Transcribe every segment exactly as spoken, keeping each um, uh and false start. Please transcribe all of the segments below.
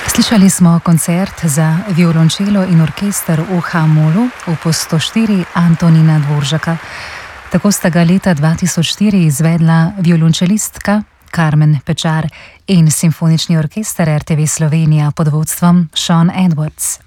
Slišali smo koncert za violončelo in orkester v H-molu, opus sto štiri Antonina Dvoržaka. Tako sta ga leta dva tisoč štiri izvedla violončelistka Carmen Pečar in simfonični orkester R T V Slovenija pod vodstvom Sean Edwards.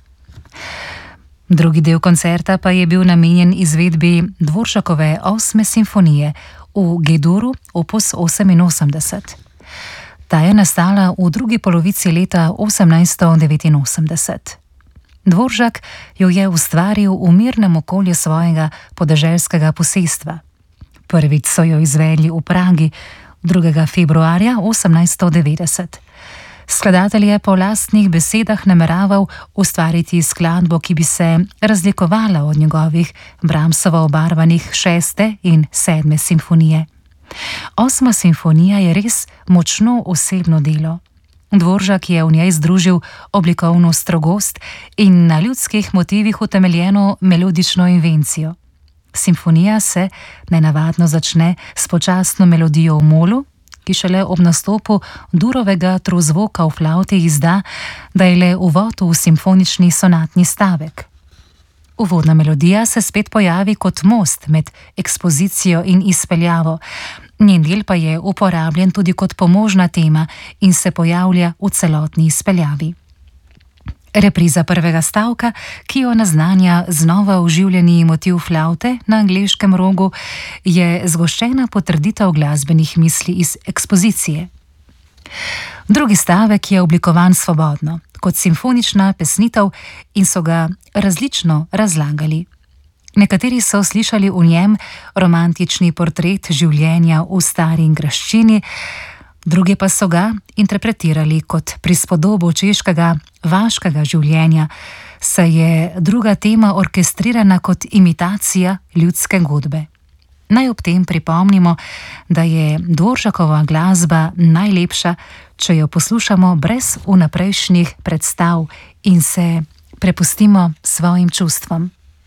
Drugi del koncerta pa je bil namenjen izvedbi Dvoržakove osme simfonije v G-duru opus oseminosemdeset. Ta je nastala v drugi polovici leta osemnajststo devetinosemdeset. Dvoržak jo je ustvaril v mirnem okolju svojega podeželskega posestva. Prvič so jo izvedli v Pragi drugega februarja osemnajststo devetdeset. Skladatelj je po lastnih besedah nameraval ustvariti skladbo, ki bi se razlikovala od njegovih Brahmsovo obarvanih šeste in sedme simfonije. Osma simfonija je res močno osebno delo. Dvoržak je v njej združil oblikovno strogost in na ljudskih motivih utemeljeno melodično invencijo. Simfonija se nenavadno začne s počasno melodijo v molu, ki šele ob nastopu durovega trozvoka v flavti izda, da je le uvod v simfonični sonatni stavek. Uvodna melodija se spet pojavi kot most med ekspozicijo in izpeljavo. Njen del pa je uporabljen tudi kot pomožna tema in se pojavlja v celotni izpeljavi. Repriza prvega stavka, ki jo naznanja znova oživljeni motiv flavte na angleškem rogu, je zgoščena potrditev glasbenih misli iz ekspozicije. Drugi stavek je oblikovan svobodno, kot simfonična pesnitev in so ga različno razlagali. Nekateri so slišali v njem romantični portret življenja v stari graščini, drugi pa so ga interpretirali kot prispodobo češkega vaškega življenja, saj je druga tema orkestrirana kot imitacija ljudske godbe. Naj ob tem pripomnimo, da je Dvoržakova glasba najlepša, če jo poslušamo brez vnaprejšnjih predstav in se prepustimo svojim čustvom.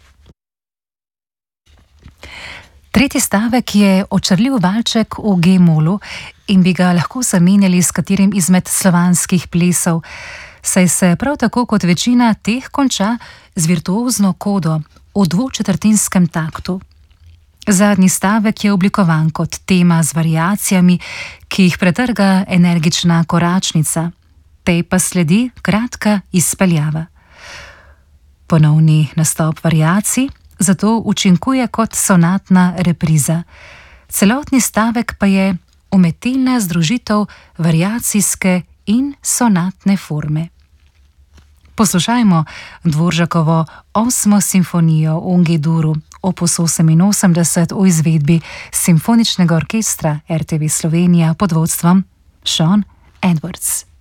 Tretji stavek je očarljiv valček v G-molu in bi ga lahko zamenjali s katerim izmed slovanskih plesov, saj se prav tako kot večina teh konča z virtuozno kodo v dvočetrtinskem taktu. Zadnji stavek je oblikovan kot tema z variacijami, ki jih pretrga energična koračnica, tej pa sledi kratka izpeljava. Ponovni nastop variacij zato učinkuje kot sonatna repriza. Celotni stavek pa je umetelna združitev variacijske in sonatne forme. Poslušajmo Dvoržakovo osmo simfonijo v G-duru opus oseminosemdeset v izvedbi simfoničnega orkestra R T V Slovenija pod vodstvom Sean Edwards.